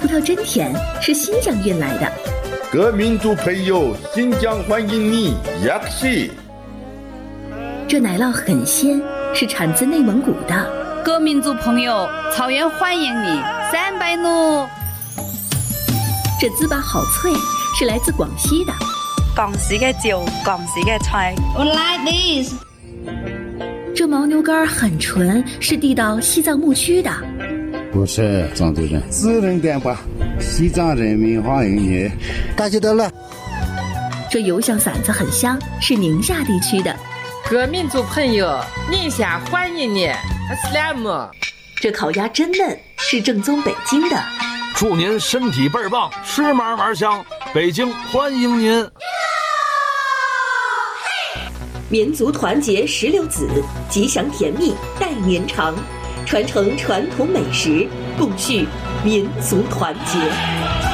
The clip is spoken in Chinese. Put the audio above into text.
葡萄真甜，是新疆运来的。 各民族朋友，新疆欢迎你，雅克西。 这奶酪很鲜，是产自内蒙古的。 各民族朋友，草原欢迎你，300怒。 这糍粑好脆，是来自广西的。 廣西嘅椒，廣西嘅菜。 I like this。 这牦牛肝很纯，是地道西藏牧区的。 不是藏族人，自然点吧，西藏人民欢迎你，大吉得乐。 这油香馓子很香，是宁夏地区的。 各民族朋友，宁夏欢迎你，阿斯拉姆。 这烤鸭真嫩，是正宗北京的。 祝您身体倍儿棒，吃嘛嘛香，北京欢迎您。 民族团结石榴籽，吉祥甜蜜待年长，传承传统美食，共续民族团结。